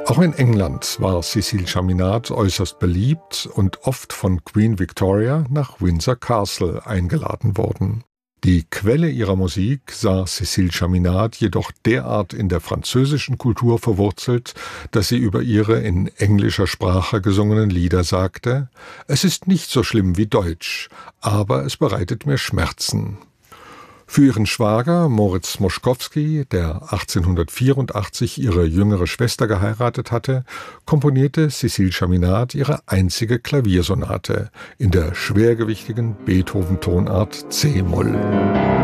Auch in England war Cécile Chaminade äußerst beliebt und oft von Queen Victoria nach Windsor Castle eingeladen worden. Die Quelle ihrer Musik sah Cécile Chaminade jedoch derart in der französischen Kultur verwurzelt, dass sie über ihre in englischer Sprache gesungenen Lieder sagte: „Es ist nicht so schlimm wie Deutsch, aber es bereitet mir Schmerzen." Für ihren Schwager Moritz Moszkowski, der 1884 ihre jüngere Schwester geheiratet hatte, komponierte Cécile Chaminade ihre einzige Klaviersonate in der schwergewichtigen Beethoven-Tonart C-Moll.